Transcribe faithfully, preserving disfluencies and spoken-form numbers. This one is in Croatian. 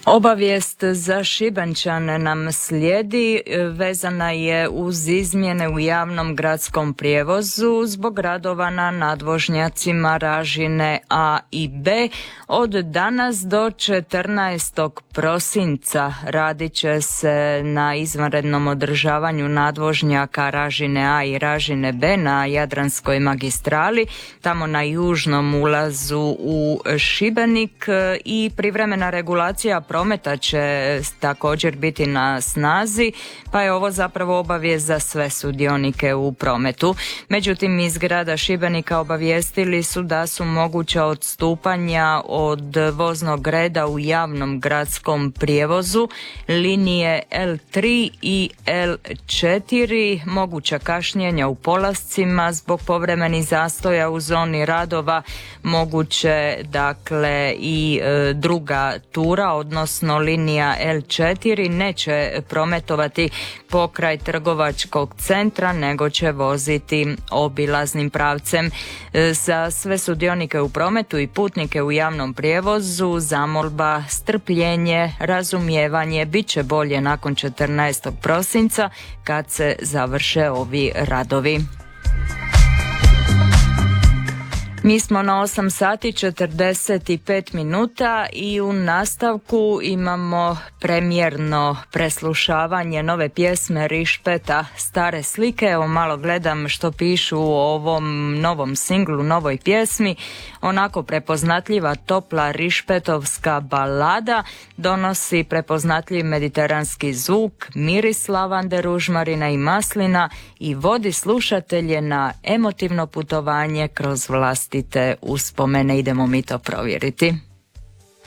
Obavijest za Šibenčane nam slijedi, vezana je uz izmjene u javnom gradskom prijevozu zbog radova na nadvožnjacima Ražine A i B. Od danas do četrnaestog prosinca radit će se na izvanrednom održavanju nadvožnjaka Ražine A i Ražine B na Jadranskoj magistrali, tamo na južnom ulazu u Šibenik, i privremena regulacija prometa će također biti na snazi, pa je ovo zapravo obavijest za sve sudionike u prometu. Međutim, iz grada Šibenika obavijestili su da su moguća odstupanja od voznog reda u javnom gradskom prijevozu linije L tri i L četiri, moguća kašnjenja u polascima zbog povremenih zastoja u zoni radova, moguće dakle i e, druga tura, odnosno linija L četiri neće prometovati pokraj trgovačkog centra, nego će voziti obilaznim pravcem. Za sve sudionike u prometu i putnike u javnom prijevozu zamolba, strpljenje, razumijevanje, bit će bolje nakon četrnaestog prosinca kad se završe ovi radovi. Mi smo na osam sati četrdeset pet minuta i u nastavku imamo premijerno preslušavanje nove pjesme Rišpeta Stare slike. Evo malo gledam što pišu u ovom novom singlu, novoj pjesmi. Onako prepoznatljiva topla rišpetovska balada, donosi prepoznatljiv mediteranski zvuk, miris lavande, ružmarina i maslina i vodi slušatelje na emotivno putovanje kroz vlastite uspomene. Idemo mi to provjeriti.